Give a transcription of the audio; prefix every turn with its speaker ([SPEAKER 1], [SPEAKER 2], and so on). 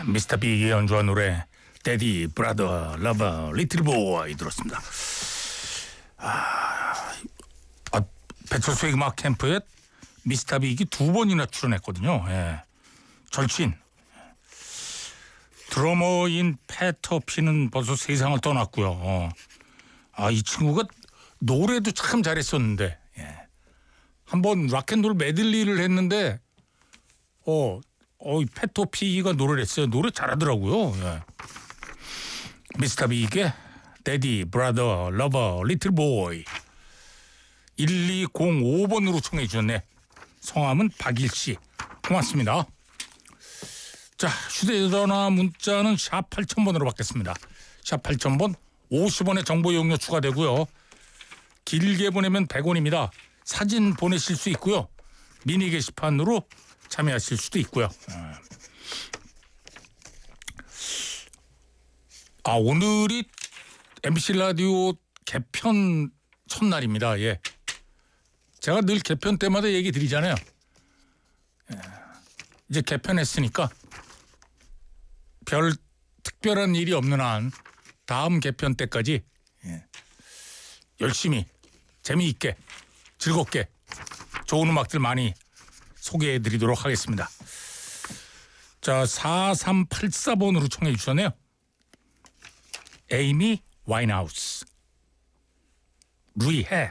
[SPEAKER 1] 미스터 빅이 연주한 노래 데디 브라더 러버 리틀 보이 들었습니다. 배철수의 음악 캠프에 미스터 빅이 2번이나 출연했거든요. 예. 절친 드러머인 패터피는 벌써 세상을 떠났고요. 이 친구가 노래도 참 잘했었는데 한번 락앤롤 메들리를 했는데 패터피가 노래를 했어요. 노래 잘하더라고요. 예. 미스터 빅의 데디 브라더 러버 리틀 보이 1205번으로 청해 주셨네. 성함은 박일씨. 고맙습니다. 자, 휴대전화 문자는 샵 8000번으로 받겠습니다. 샵 8000번 50원의 정보 이용료 추가되고요. 길게 보내면 100원입니다. 사진 보내실 수 있고요. 미니 게시판으로 참여하실 수도 있고요. 오늘이 MBC 라디오 개편 첫날입니다. 예. 제가 늘 개편 때마다 얘기 드리잖아요. 이제 개편했으니까 별 특별한 일이 없는 한 다음 개편 때까지 열심히 재미있게 즐겁게 좋은 음악들 많이 소개해 드리도록 하겠습니다. 자, 4384번으로 청해 주셨네요. 에이미 와인하우스 루이해